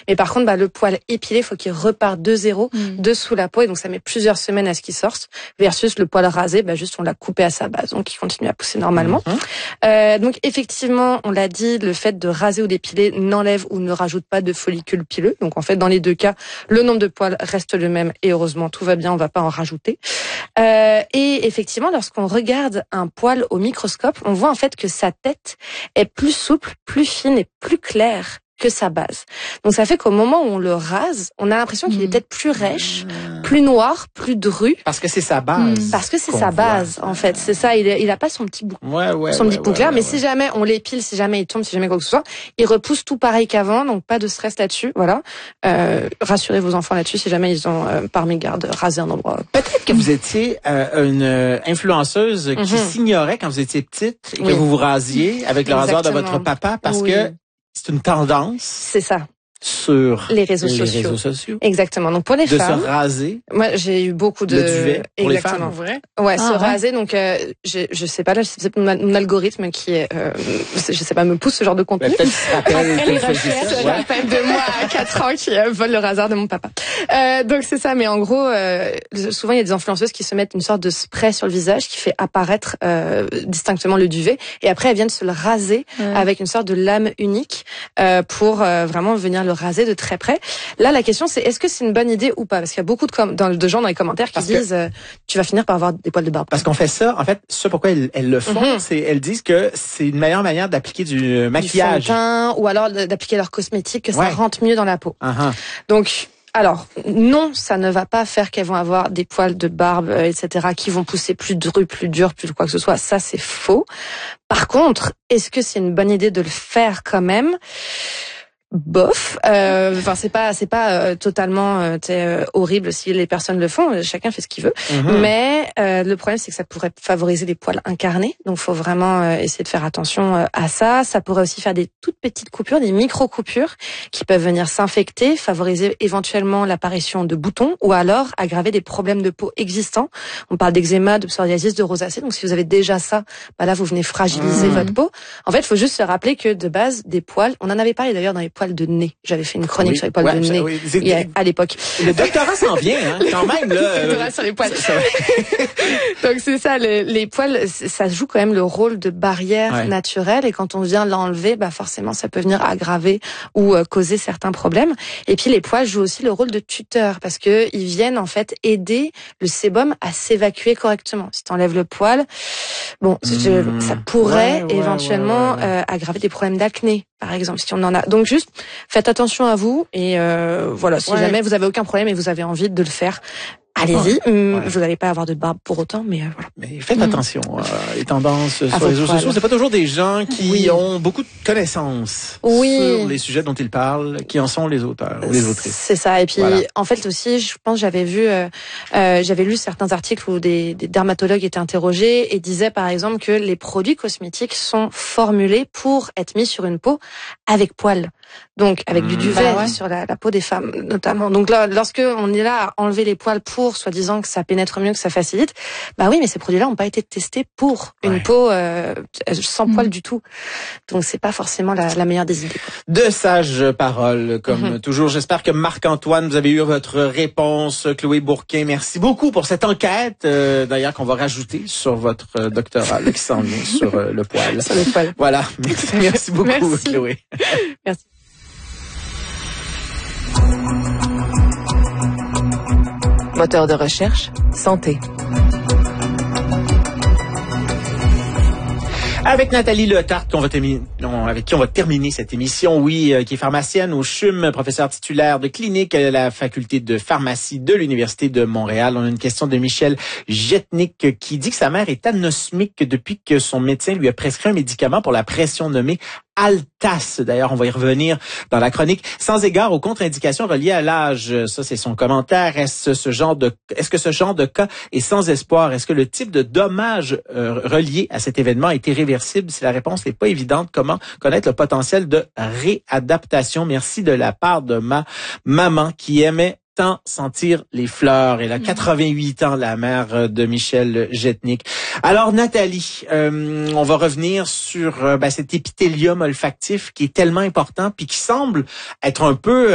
Mais par contre, le poil épilé, faut qu'il reparte de zéro, de sous la peau, et donc ça met plusieurs semaines à ce qu'il sorte, versus le poil rasé, juste on l'a coupé à sa base, donc il continue à pousser normalement. Donc effectivement, on l'a dit, le fait de raser ou d'épiler n'enlève ou ne rajoute pas de follicules pileux. Donc en fait, dans les deux cas, le nombre de poils reste le même, et heureusement, tout va bien, on va pas en rajouter. Et effectivement, lorsqu'on regarde un poil au microscope, on voit en fait que sa tête est plus souple, plus fine et plus claire que sa base. Donc ça fait qu'au moment où on le rase, on a l'impression qu'il est peut-être plus rêche, plus noir, plus dru. Parce que c'est sa base. Parce que c'est sa base, en fait. C'est ça, il a pas son petit bout. Son petit bout clair, mais si jamais on l'épile, si jamais il tombe, si jamais quoi que ce soit, il repousse tout pareil qu'avant, donc pas de stress là-dessus, voilà. Rassurez vos enfants là-dessus si jamais ils ont, par mégarde, rasé un endroit. Peut-être que vous étiez une influenceuse qui s'ignorait quand vous étiez petite et que vous vous rasiez avec le rasoir de votre papa parce que c'est une tendance. C'est ça. Sur les réseaux sociaux. Exactement. Donc pour les femmes, de se raser. Moi, j'ai eu beaucoup de le duvet pour les femmes. Vrai. Ouais, se raser. Donc je sais pas là, c'est mon algorithme qui est je sais pas, me pousse ce genre de contenu. Peut-être se rappelle de moi à 4 ans qui vole le rasoir de mon papa. Donc c'est ça, mais en gros souvent il y a des influenceuses qui se mettent une sorte de spray sur le visage qui fait apparaître distinctement le duvet, et après elles viennent se le raser avec une sorte de lame unique pour vraiment venir le raser de très près. Là, la question, c'est est-ce que c'est une bonne idée ou pas? Parce qu'il y a beaucoup de gens dans les commentaires qui disent tu vas finir par avoir des poils de barbe. Parce qu'on fait ça, en fait, ce pourquoi elles le font, c'est elles disent que c'est une meilleure manière d'appliquer du maquillage. Du fond de teint, ou alors d'appliquer leur cosmétique, que ça rentre mieux dans la peau. Donc, alors, non, ça ne va pas faire qu'elles vont avoir des poils de barbe, etc., qui vont pousser plus drus, plus durs, plus quoi que ce soit. Ça, c'est faux. Par contre, est-ce que c'est une bonne idée de le faire quand même? Bof, enfin c'est pas totalement horrible si les personnes le font, chacun fait ce qu'il veut. Mais le problème c'est que ça pourrait favoriser les poils incarnés, donc faut vraiment essayer de faire attention à ça. Ça pourrait aussi faire des toutes petites coupures, des micro coupures qui peuvent venir s'infecter, favoriser éventuellement l'apparition de boutons ou alors aggraver des problèmes de peau existants. On parle d'eczéma, de psoriasis, de rosacée. Donc si vous avez déjà ça, là vous venez fragiliser votre peau. En fait, il faut juste se rappeler que de base des poils, on en avait parlé d'ailleurs dans les poils de nez. J'avais fait une chronique sur les poils de nez à l'époque. Le doctorat s'en vient, quand même, là. Le doctorat sur les poils. Donc c'est ça, les poils, ça joue quand même le rôle de barrière naturelle, et quand on vient l'enlever, forcément ça peut venir aggraver ou causer certains problèmes. Et puis les poils jouent aussi le rôle de tuteur, parce que ils viennent en fait aider le sébum à s'évacuer correctement. Si tu enlèves le poil, ça pourrait éventuellement aggraver des problèmes d'acné, par exemple, si on en a. Donc juste faites attention à vous, et voilà, si jamais vous avez aucun problème et vous avez envie de le faire, allez-y. Vous n'allez pas avoir de barbe pour autant, mais voilà. Mais faites attention. Les tendances sur les réseaux sociaux, c'est pas toujours des gens qui ont beaucoup de connaissances sur les sujets dont ils parlent, qui en sont les auteurs ou les autrices. C'est ça. Et puis, en fait aussi, je pense, j'avais lu certains articles où des dermatologues étaient interrogés et disaient par exemple que les produits cosmétiques sont formulés pour être mis sur une peau avec poils. Donc avec du duvet sur la peau des femmes notamment. Donc là, lorsque on est là à enlever les poils pour soi-disant que ça pénètre mieux, que ça facilite, oui, mais ces produits-là n'ont pas été testés pour une peau sans poils du tout. Donc c'est pas forcément la meilleure des idées. De sages paroles, comme toujours. J'espère que Marc-Antoine, vous avez eu votre réponse. Chloé Bourquin, merci beaucoup pour cette enquête, d'ailleurs qu'on va rajouter sur votre doctorat qui s'en vient sur le poil. Sur le poil. Voilà. Merci beaucoup, Chloé. Merci. Moteur de recherche, santé. Avec Nathalie Letarte, avec qui on va terminer cette émission, qui est pharmacienne au CHUM, professeure titulaire de clinique à la faculté de pharmacie de l'Université de Montréal. On a une question de Michel Jetnik qui dit que sa mère est anosmique depuis que son médecin lui a prescrit un médicament pour la pression nommé Altas. D'ailleurs, on va y revenir dans la chronique. Sans égard aux contre-indications reliées à l'âge. Ça, c'est son commentaire. Est-ce que ce genre de cas est sans espoir? Est-ce que le type de dommage relié à cet événement a été réversible? Si la réponse n'est pas évidente, comment connaître le potentiel de réadaptation? Merci de la part de ma maman qui aimait tant sentir les fleurs. Elle a 88 ans, la mère de Michel Jetnik. Alors, Nathalie, on va revenir sur cet épithélium olfactif qui est tellement important puis qui semble être un peu